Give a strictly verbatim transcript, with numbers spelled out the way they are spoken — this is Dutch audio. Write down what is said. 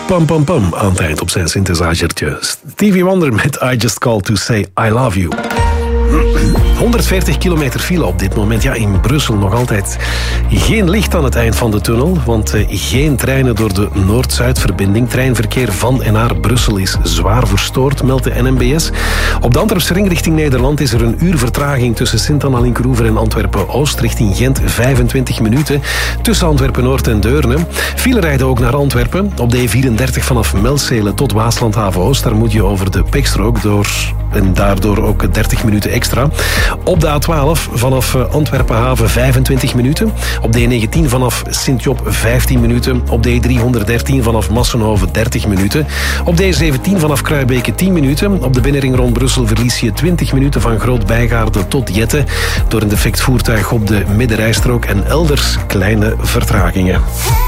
Pam pam pam aan het eind op zijn synthesisertje. Stevie Wonder met I Just Called to Say I Love You. honderdveertig kilometer file op dit moment. Ja, in Brussel nog altijd geen licht aan het eind van de tunnel, want uh, geen treinen door de Noord-Zuid-verbinding. Treinverkeer van en naar Brussel is zwaar verstoord, meldt de N M B S. Op de Antwerpse ring richting Nederland is er een uur vertraging tussen Sint-Anna-Linkeroever en Antwerpen-Oost. Richting Gent vijfentwintig minuten. Tussen Antwerpen-Noord en Deurne. File rijden ook naar Antwerpen. Op de E vierendertig vanaf Melzele tot Waaslandhaven-Oost. Daar moet je over de Pekstrook door en daardoor ook dertig minuten extra. Op de A twaalf vanaf Antwerpen-Haven vijfentwintig minuten. Op de E negentien vanaf Sint-Job vijftien minuten. Op de E driehonderddertien vanaf Massenhoven dertig minuten. Op de E zeventien vanaf Kruibeke tien minuten. Op de binnenring rond Brussel verlies je twintig minuten van Groot-Bijgaarde tot Jette. Door een defect voertuig op de middenrijstrook en elders kleine vertragingen.